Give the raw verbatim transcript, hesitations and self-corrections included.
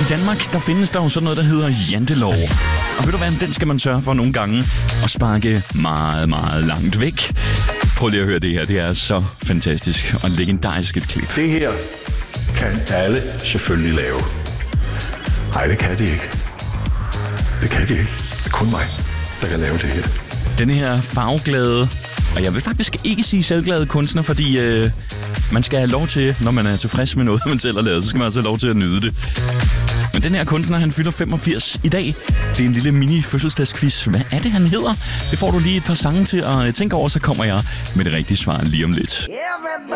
Danmark, der findes der jo sådan noget, der hedder jantelov. Og ved du hvad, den skal man sørge for nogle gange at sparke meget, meget langt væk. Prøv lige at høre det her. Det er så fantastisk og legendarisk et klip. Det her kan alle selvfølgelig lave. Nej, det kan de ikke. Det kan de ikke. Det er kun mig, der kan lave det her. Denne her farveglade, og jeg vil faktisk ikke sige selvglade kunstner, fordi øh, man skal have lov til, når man er tilfreds med noget, man selv har lavet, så skal man altså have lov til at nyde det. Men den her kunstner, han fylder femogfirs i dag. Det er en lille mini-fødselsdagsquiz. Hvad er det, han hedder? Det får du lige et par sange til at tænke over, så kommer jeg med det rigtige svar lige om lidt.